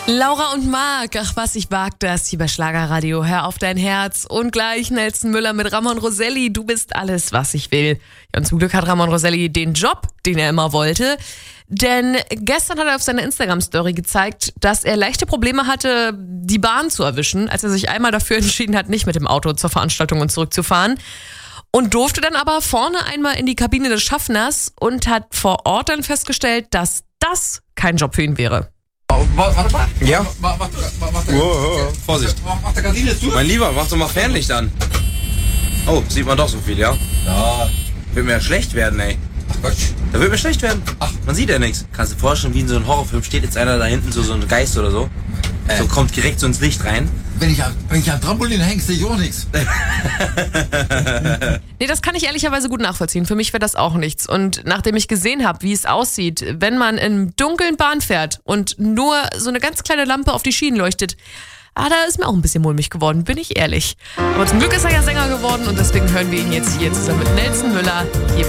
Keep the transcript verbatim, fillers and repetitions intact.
Laura und Marc, ach was, ich wag das hier bei Schlagerradio. Hör auf dein Herz. Und gleich Nelson Müller mit Ramon Roselli. Du bist alles, was ich will. Ja, und zum Glück hat Ramon Roselli den Job, den er immer wollte. Denn gestern hat er auf seiner Instagram-Story gezeigt, dass er leichte Probleme hatte, die Bahn zu erwischen, als er sich einmal dafür entschieden hat, nicht mit dem Auto zur Veranstaltung und zurückzufahren. Und durfte dann aber vorne einmal in die Kabine des Schaffners und hat vor Ort dann festgestellt, dass das kein Job für ihn wäre. Warte mal. Ja. Mach, mach, mach, mach, Oh, oh, oh. Vorsicht. Mach, mach der Gardine zu. Mein Lieber, mach doch mal Fernlicht an. Oh, sieht man doch so viel, ja? Ja. Wird mir ja schlecht werden, ey. Ach Quatsch. Da wird mir schlecht werden. Ach. Man sieht ja nichts. Kannst du dir vorstellen, wie in so einem Horrorfilm steht jetzt einer da hinten, so, so ein Geist oder so. Äh. So kommt direkt so ins Licht rein. Wenn ich, am- wenn ich am Trampolin hänge, sehe ich auch nichts. Nee, das kann ich ehrlicherweise gut nachvollziehen. Für mich wäre das auch nichts. Und nachdem ich gesehen habe, wie es aussieht, wenn man im dunklen Bahn fährt und nur so eine ganz kleine Lampe auf die Schienen leuchtet, ah, da ist mir auch ein bisschen mulmig geworden, bin ich ehrlich. Aber zum Glück ist er ja Sänger geworden und deswegen hören wir ihn jetzt hier zusammen mit Nelson Müller hier